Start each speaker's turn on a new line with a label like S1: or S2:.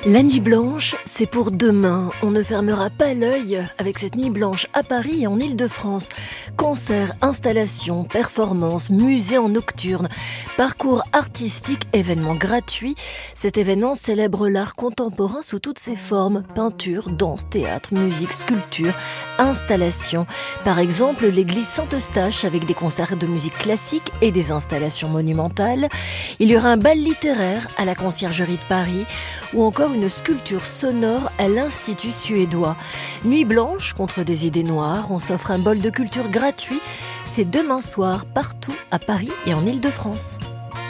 S1: La nuit blanche, c'est pour demain. On ne fermera pas l'œil avec cette nuit blanche à Paris et en Île-de-France. Concerts, installations, performances, musées en nocturne, parcours artistiques, événements gratuits. Cet événement célèbre l'art contemporain sous toutes ses formes. Peinture, danse, théâtre, musique, sculpture, installation. Par exemple, l'église Saint-Eustache avec des concerts de musique classique et des installations monumentales. Il y aura un bal littéraire à la Conciergerie de Paris ou encore une sculpture sonore à l'Institut suédois. Nuit blanche contre des idées noires, on s'offre un bol de culture gratuit. C'est demain soir partout à Paris et en Île-de-France.